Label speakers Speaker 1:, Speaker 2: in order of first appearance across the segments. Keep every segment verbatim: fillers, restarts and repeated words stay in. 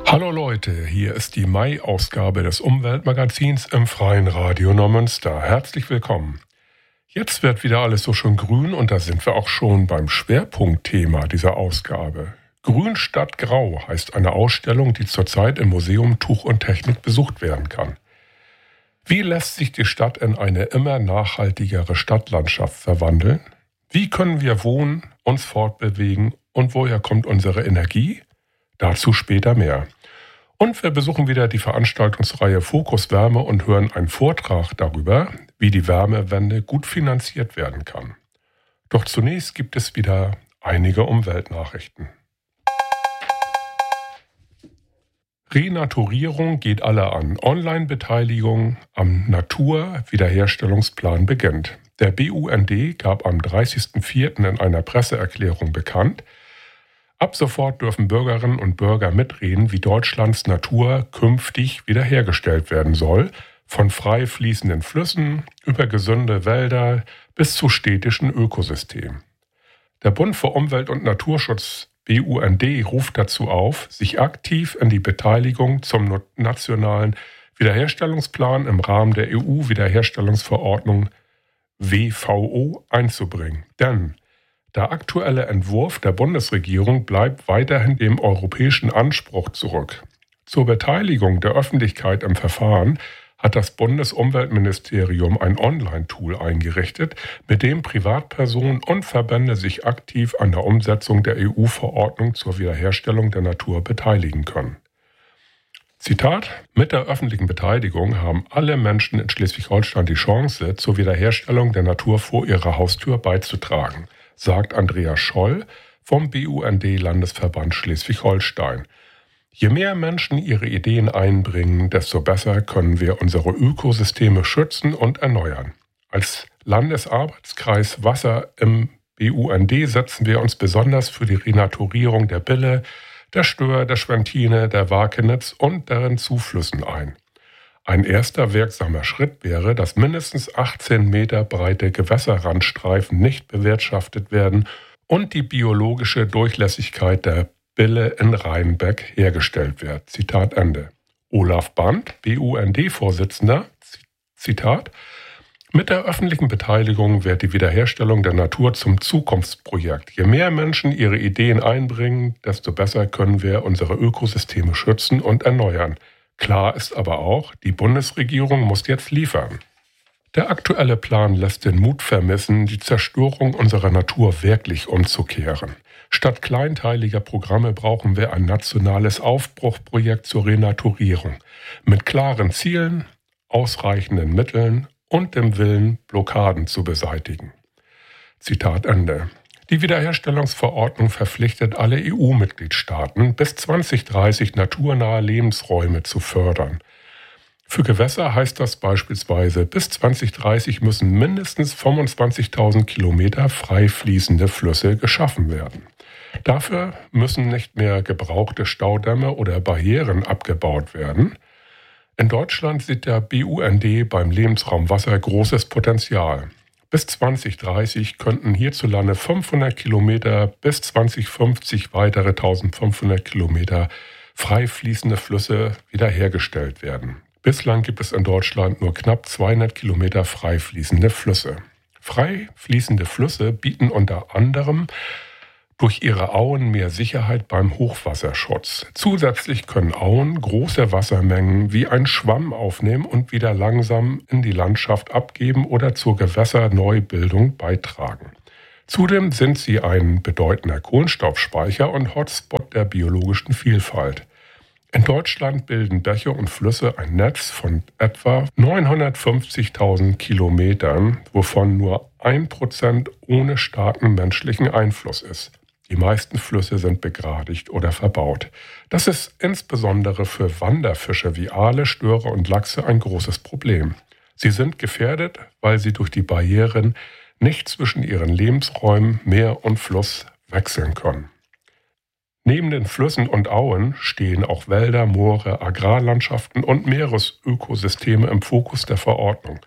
Speaker 1: Hallo Leute, hier ist die Mai-Ausgabe des Umweltmagazins im Freien Radio Neumünster. Herzlich willkommen. Jetzt wird wieder alles so schön grün und da sind wir auch schon beim Schwerpunktthema dieser Ausgabe. Grün statt Grau heißt eine Ausstellung, die zurzeit im Museum Tuch und Technik besucht werden kann. Wie lässt sich die Stadt in eine immer nachhaltigere Stadtlandschaft verwandeln? Wie können wir wohnen, uns fortbewegen und woher kommt unsere Energie? Dazu später mehr. Und wir besuchen wieder die Veranstaltungsreihe Fokus Wärme und hören einen Vortrag darüber, wie die Wärmewende gut finanziert werden kann. Doch zunächst gibt es wieder einige Umweltnachrichten. Renaturierung geht alle an. Online-Beteiligung am Naturwiederherstellungsplan beginnt. Der B U N D gab am dreißigsten vierten in einer Presseerklärung bekannt, ab sofort dürfen Bürgerinnen und Bürger mitreden, wie Deutschlands Natur künftig wiederhergestellt werden soll, von frei fließenden Flüssen über gesunde Wälder bis zu städtischen Ökosystemen. Der Bund für Umwelt- und Naturschutz B U N D ruft dazu auf, sich aktiv in die Beteiligung zum nationalen Wiederherstellungsplan im Rahmen der E U-Wiederherstellungsverordnung W V O einzubringen. Denn der aktuelle Entwurf der Bundesregierung bleibt weiterhin dem europäischen Anspruch zurück. Zur Beteiligung der Öffentlichkeit im Verfahren hat das Bundesumweltministerium ein Online-Tool eingerichtet, mit dem Privatpersonen und Verbände sich aktiv an der Umsetzung der E U-Verordnung zur Wiederherstellung der Natur beteiligen können. Zitat: Mit der öffentlichen Beteiligung haben alle Menschen in Schleswig-Holstein die Chance, zur Wiederherstellung der Natur vor ihrer Haustür beizutragen, sagt Andreas Scholl vom B U N D-Landesverband Schleswig-Holstein. Je mehr Menschen ihre Ideen einbringen, desto besser können wir unsere Ökosysteme schützen und erneuern. Als Landesarbeitskreis Wasser im B U N D setzen wir uns besonders für die Renaturierung der Bille, der Stör, der Schwentine, der Wakenitz und deren Zuflüssen ein. Ein erster wirksamer Schritt wäre, dass mindestens achtzehn Meter breite Gewässerrandstreifen nicht bewirtschaftet werden und die biologische Durchlässigkeit der Bille in Rheinbeck hergestellt wird. Zitat Ende. Olaf Band, B U N D-Vorsitzender, Zitat: Mit der öffentlichen Beteiligung wird die Wiederherstellung der Natur zum Zukunftsprojekt. Je mehr Menschen ihre Ideen einbringen, desto besser können wir unsere Ökosysteme schützen und erneuern. Klar ist aber auch, die Bundesregierung muss jetzt liefern. Der aktuelle Plan lässt den Mut vermissen, die Zerstörung unserer Natur wirklich umzukehren. Statt kleinteiliger Programme brauchen wir ein nationales Aufbruchprojekt zur Renaturierung mit klaren Zielen, ausreichenden Mitteln und dem Willen, Blockaden zu beseitigen. Zitat Ende. Die Wiederherstellungsverordnung verpflichtet alle E U-Mitgliedstaaten, bis zwanzig dreißig naturnahe Lebensräume zu fördern. Für Gewässer heißt das beispielsweise, bis zwanzig dreißig müssen mindestens fünfundzwanzigtausend Kilometer frei fließende Flüsse geschaffen werden. Dafür müssen nicht mehr gebrauchte Staudämme oder Barrieren abgebaut werden. In Deutschland sieht der B U N D beim Lebensraum Wasser großes Potenzial. Bis zwanzig dreißig könnten hierzulande fünfhundert Kilometer, bis zwanzig fünfzig weitere eintausendfünfhundert Kilometer frei fließende Flüsse wiederhergestellt werden. Bislang gibt es in Deutschland nur knapp zweihundert Kilometer frei fließende Flüsse. Frei fließende Flüsse bieten unter anderem durch ihre Auen mehr Sicherheit beim Hochwasserschutz. Zusätzlich können Auen große Wassermengen wie ein Schwamm aufnehmen und wieder langsam in die Landschaft abgeben oder zur Gewässerneubildung beitragen. Zudem sind sie ein bedeutender Kohlenstoffspeicher und Hotspot der biologischen Vielfalt. In Deutschland bilden Bäche und Flüsse ein Netz von etwa neunhundertfünfzigtausend Kilometern, wovon nur ein Prozent ohne starken menschlichen Einfluss ist. Die meisten Flüsse sind begradigt oder verbaut. Das ist insbesondere für Wanderfische wie Aale, Störer und Lachse ein großes Problem. Sie sind gefährdet, weil sie durch die Barrieren nicht zwischen ihren Lebensräumen Meer und Fluss wechseln können. Neben den Flüssen und Auen stehen auch Wälder, Moore, Agrarlandschaften und Meeresökosysteme im Fokus der Verordnung.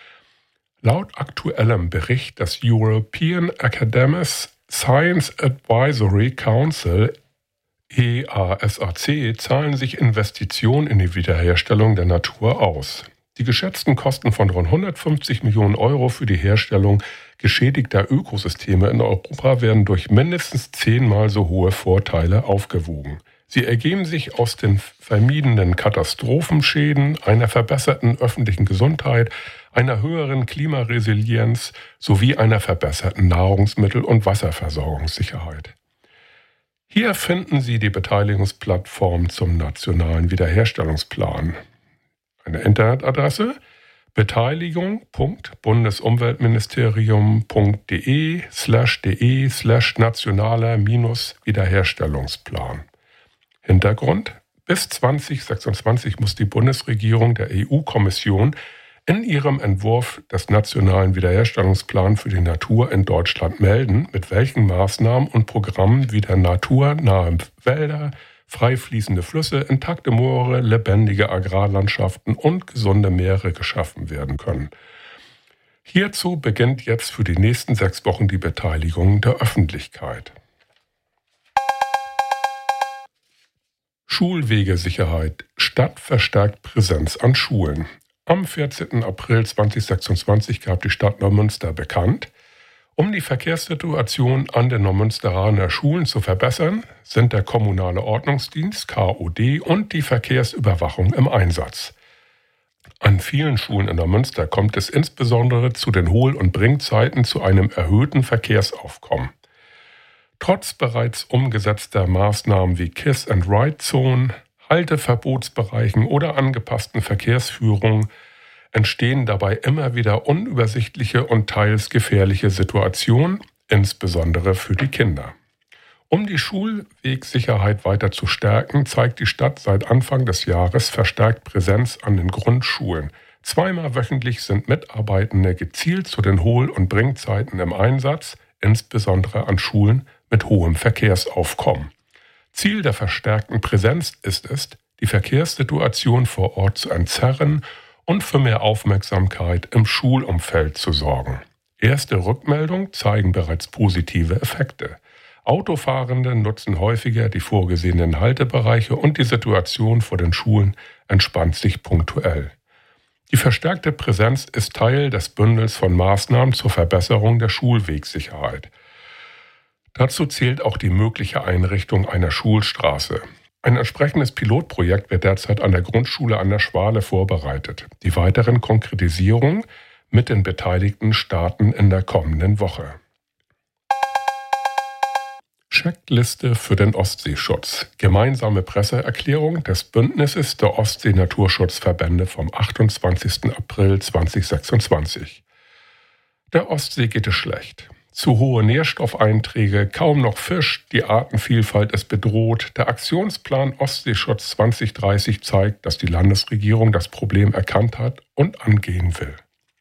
Speaker 1: Laut aktuellem Bericht des European Academic Science Advisory Council E A S A C zahlen sich Investitionen in die Wiederherstellung der Natur aus. Die geschätzten Kosten von rund hundertfünfzig Millionen Euro für die Herstellung geschädigter Ökosysteme in Europa werden durch mindestens zehnmal so hohe Vorteile aufgewogen. Sie ergeben sich aus den vermiedenen Katastrophenschäden, einer verbesserten öffentlichen Gesundheit, einer höheren Klimaresilienz sowie einer verbesserten Nahrungsmittel- und Wasserversorgungssicherheit. Hier finden Sie die Beteiligungsplattform zum Nationalen Wiederherstellungsplan. Eine Internetadresse: beteiligung punkt bundesumweltministerium punkt de slash de slash nationaler minus Wiederherstellungsplan. Hintergrund: Bis zwanzig sechsundzwanzig muss die Bundesregierung der E U-Kommission in ihrem Entwurf des Nationalen Wiederherstellungsplans für die Natur in Deutschland melden, mit welchen Maßnahmen und Programmen wieder naturnahe Wälder, frei fließende Flüsse, intakte Moore, lebendige Agrarlandschaften und gesunde Meere geschaffen werden können. Hierzu beginnt jetzt für die nächsten sechs Wochen die Beteiligung der Öffentlichkeit. Schulwegesicherheit. Stadt verstärkt Präsenz an Schulen. Am vierzehnten April zweitausendsechsundzwanzig gab die Stadt Neumünster bekannt, um die Verkehrssituation an den Neumünsteraner Schulen zu verbessern, sind der kommunale Ordnungsdienst K O D und die Verkehrsüberwachung im Einsatz. An vielen Schulen in Neumünster kommt es insbesondere zu den Hohl- und Bringzeiten zu einem erhöhten Verkehrsaufkommen. Trotz bereits umgesetzter Maßnahmen wie Kiss-and-Ride-Zonen, Halteverbotsbereichen oder angepassten Verkehrsführungen entstehen dabei immer wieder unübersichtliche und teils gefährliche Situationen, insbesondere für die Kinder. Um die Schulwegsicherheit weiter zu stärken, zeigt die Stadt seit Anfang des Jahres verstärkt Präsenz an den Grundschulen. Zweimal wöchentlich sind Mitarbeitende gezielt zu den Hohl- und Bringzeiten im Einsatz, insbesondere an Schulen mit hohem Verkehrsaufkommen. Ziel der verstärkten Präsenz ist es, die Verkehrssituation vor Ort zu entzerren und für mehr Aufmerksamkeit im Schulumfeld zu sorgen. Erste Rückmeldungen zeigen bereits positive Effekte. Autofahrende nutzen häufiger die vorgesehenen Haltebereiche und die Situation vor den Schulen entspannt sich punktuell. Die verstärkte Präsenz ist Teil des Bündels von Maßnahmen zur Verbesserung der Schulwegsicherheit. Dazu zählt auch die mögliche Einrichtung einer Schulstraße. Ein entsprechendes Pilotprojekt wird derzeit an der Grundschule an der Schwale vorbereitet. Die weiteren Konkretisierungen mit den Beteiligten starten in der kommenden Woche. Checkliste für den Ostseeschutz. Gemeinsame Presseerklärung des Bündnisses der Ostsee-Naturschutzverbände vom achtundzwanzigsten April zweitausendsechsundzwanzig. Der Ostsee geht es schlecht. Zu hohe Nährstoffeinträge, kaum noch Fisch, die Artenvielfalt ist bedroht. Der Aktionsplan Ostseeschutz zwanzig dreißig zeigt, dass die Landesregierung das Problem erkannt hat und angehen will.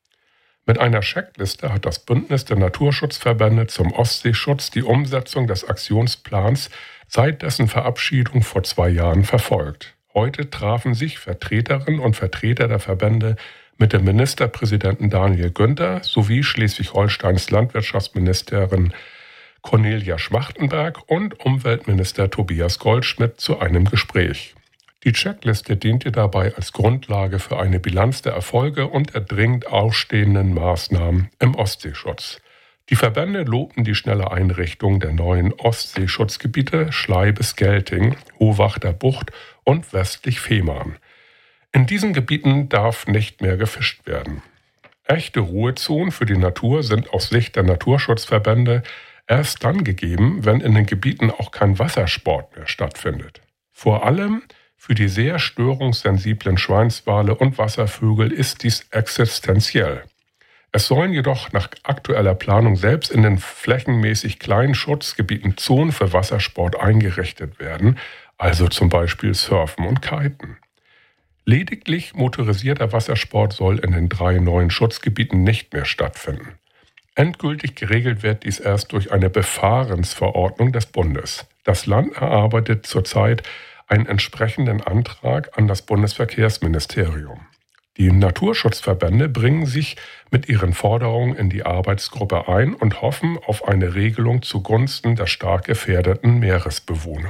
Speaker 1: Mit einer Checkliste hat das Bündnis der Naturschutzverbände zum Ostseeschutz die Umsetzung des Aktionsplans seit dessen Verabschiedung vor zwei Jahren verfolgt. Heute trafen sich Vertreterinnen und Vertreter der Verbände mit dem Ministerpräsidenten Daniel Günther sowie Schleswig-Holsteins Landwirtschaftsministerin Cornelia Schmachtenberg und Umweltminister Tobias Goldschmidt zu einem Gespräch. Die Checkliste diente dabei als Grundlage für eine Bilanz der Erfolge und der dringend ausstehenden Maßnahmen im Ostseeschutz. Die Verbände lobten die schnelle Einrichtung der neuen Ostseeschutzgebiete Schlei bis Gelting, Hohwachter Bucht und westlich Fehmarn. In diesen Gebieten darf nicht mehr gefischt werden. Echte Ruhezonen für die Natur sind aus Sicht der Naturschutzverbände erst dann gegeben, wenn in den Gebieten auch kein Wassersport mehr stattfindet. Vor allem für die sehr störungssensiblen Schweinswale und Wasservögel ist dies existenziell. Es sollen jedoch nach aktueller Planung selbst in den flächenmäßig kleinen Schutzgebieten Zonen für Wassersport eingerichtet werden, also zum Beispiel Surfen und Kiten. Lediglich motorisierter Wassersport soll in den drei neuen Schutzgebieten nicht mehr stattfinden. Endgültig geregelt wird dies erst durch eine Befahrensverordnung des Bundes. Das Land erarbeitet zurzeit einen entsprechenden Antrag an das Bundesverkehrsministerium. Die Naturschutzverbände bringen sich mit ihren Forderungen in die Arbeitsgruppe ein und hoffen auf eine Regelung zugunsten der stark gefährdeten Meeresbewohner.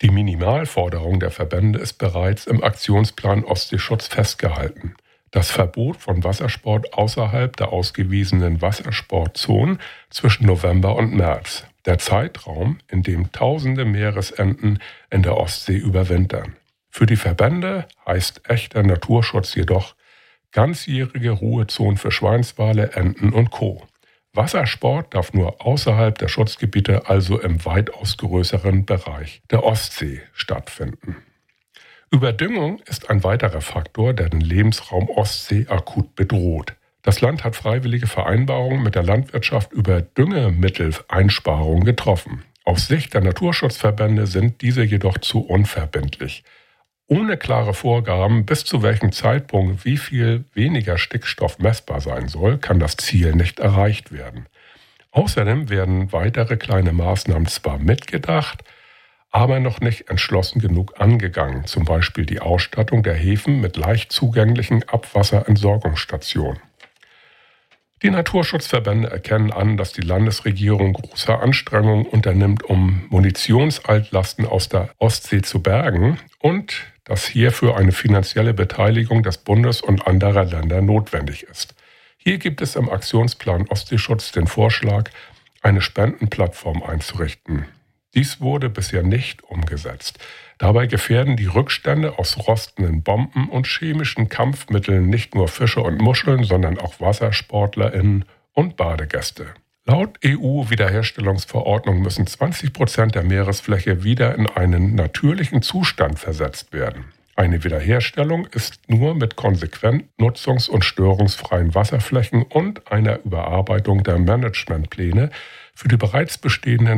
Speaker 1: Die Minimalforderung der Verbände ist bereits im Aktionsplan Ostseeschutz festgehalten. Das Verbot von Wassersport außerhalb der ausgewiesenen Wassersportzonen zwischen November und März. Der Zeitraum, in dem tausende Meeresenten in der Ostsee überwintern. Für die Verbände heißt echter Naturschutz jedoch ganzjährige Ruhezonen für Schweinswale, Enten und Co. Wassersport darf nur außerhalb der Schutzgebiete, also im weitaus größeren Bereich der Ostsee, stattfinden. Überdüngung ist ein weiterer Faktor, der den Lebensraum Ostsee akut bedroht. Das Land hat freiwillige Vereinbarungen mit der Landwirtschaft über Düngemitteleinsparungen getroffen. Aus Sicht der Naturschutzverbände sind diese jedoch zu unverbindlich. Ohne klare Vorgaben, bis zu welchem Zeitpunkt wie viel weniger Stickstoff messbar sein soll, kann das Ziel nicht erreicht werden. Außerdem werden weitere kleine Maßnahmen zwar mitgedacht, aber noch nicht entschlossen genug angegangen, zum Beispiel die Ausstattung der Häfen mit leicht zugänglichen Abwasserentsorgungsstationen. Die Naturschutzverbände erkennen an, dass die Landesregierung große Anstrengungen unternimmt, um Munitionsaltlasten aus der Ostsee zu bergen und dass hierfür eine finanzielle Beteiligung des Bundes und anderer Länder notwendig ist. Hier gibt es im Aktionsplan Ostseeschutz den Vorschlag, eine Spendenplattform einzurichten. Dies wurde bisher nicht umgesetzt. Dabei gefährden die Rückstände aus rostenden Bomben und chemischen Kampfmitteln nicht nur Fische und Muscheln, sondern auch WassersportlerInnen und Badegäste. Laut E U-Wiederherstellungsverordnung müssen zwanzig Prozent der Meeresfläche wieder in einen natürlichen Zustand versetzt werden. Eine Wiederherstellung ist nur mit konsequent nutzungs- und störungsfreien Wasserflächen und einer Überarbeitung der Managementpläne für die bereits bestehenden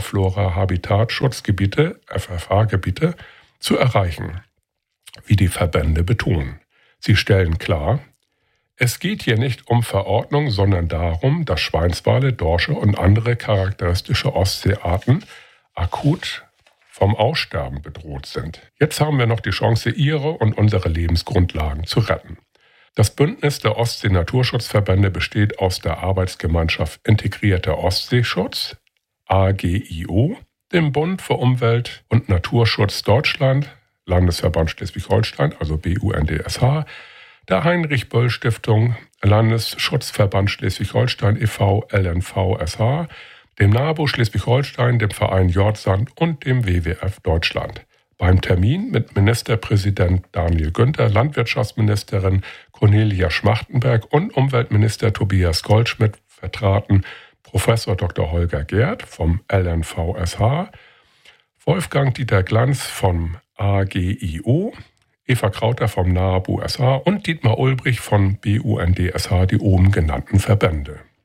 Speaker 1: Fauna-Flora-Habitatschutzgebiete, F F H-Gebiete, zu erreichen, wie die Verbände betonen. Sie stellen klar, es geht hier nicht um Verordnung, sondern darum, dass Schweinswale, Dorsche und andere charakteristische Ostseearten akut vom Aussterben bedroht sind. Jetzt haben wir noch die Chance, ihre und unsere Lebensgrundlagen zu retten. Das Bündnis der Ostsee-Naturschutzverbände besteht aus der Arbeitsgemeinschaft Integrierter Ostseeschutz, A G I O, dem Bund für Umwelt und Naturschutz Deutschland, Landesverband Schleswig-Holstein, also B U N D S H, der Heinrich-Böll-Stiftung, Landesschutzverband Schleswig-Holstein e V, L N V S H, dem NABU Schleswig-Holstein, dem Verein Jordsand und dem W W F Deutschland. Beim Termin mit Ministerpräsident Daniel Günther, Landwirtschaftsministerin Cornelia Schmachtenberg und Umweltminister Tobias Goldschmidt vertraten Professor Doktor Holger Gerd vom L N V S H, Wolfgang-Dieter Glanz vom A G I O, Eva Krauter vom NABU S H und Dietmar Ulbrich von B U N D S H die oben genannten Verbände.